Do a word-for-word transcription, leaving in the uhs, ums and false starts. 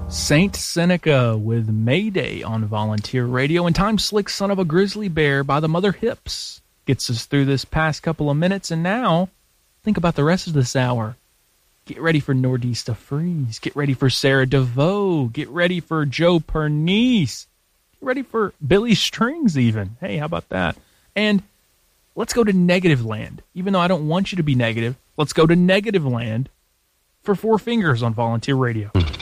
Saint Seneca with Mayday on Volunteer Radio, and Time Slick Son of a Grizzly Bear by the Mother Hips gets us through this past couple of minutes, and now think about the rest of this hour. Get ready for Nordista Freeze. Get ready for Sarah DeVoe. Get ready for Joe Pernice. Get ready for Billy Strings even. Hey, how about that? And let's go to Negative Land. Even though I don't want you to be negative, let's go to Negative Land for Four Fingers on Volunteer Radio.